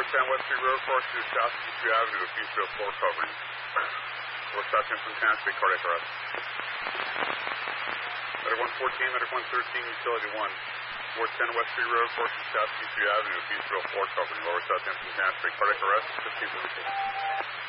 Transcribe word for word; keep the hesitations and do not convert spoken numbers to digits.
ten West Street Road, four two South Peachtree Avenue, with Peachtree floor covering. Lower South Hampton Tannersby, cardiac arrest. Medic one fourteen, Medic one thirteen, Utility one. four ten West Street Road, four two South Peachtree Avenue, Peachtree floor covering. Lower South Hampton Tannersby, cardiac arrest, fifteen seventy-six.